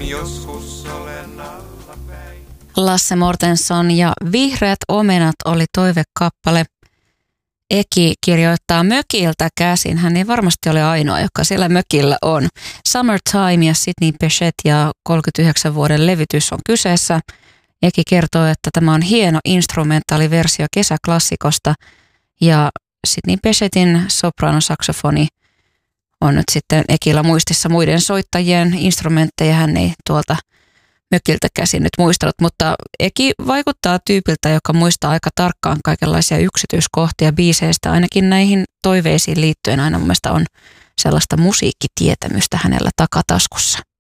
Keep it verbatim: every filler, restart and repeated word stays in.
joskus olen allapäin. Lasse Mortenson ja Vihreät omenat oli toivekappale. Eki kirjoittaa mökiltä käsin. Hän ei varmasti ole ainoa, joka siellä mökillä on. Summertime ja Sidney Bechet ja kolmekymmentäyhdeksän vuoden levytys on kyseessä. Eki kertoo, että tämä on hieno instrumentaaliversio kesäklassikosta ja Sidney Bechetin sopraanosaksofoni on nyt sitten Ekillä muistissa muiden soittajien instrumentteja. Hän ei tuolta mökiltä käsin nyt muistanut, mutta Eki vaikuttaa tyypiltä, joka muistaa aika tarkkaan kaikenlaisia yksityiskohtia biiseistä. Ainakin näihin toiveisiin liittyen aina mun mielestä on sellaista musiikkitietämystä hänellä takataskussa.